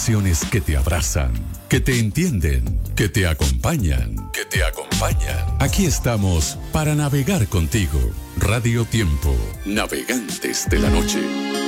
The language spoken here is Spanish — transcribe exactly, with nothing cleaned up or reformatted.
canciones que te abrazan, que te entienden, que te acompañan, que te acompañan. Aquí estamos para navegar contigo. Radio Tiempo, navegantes de la noche.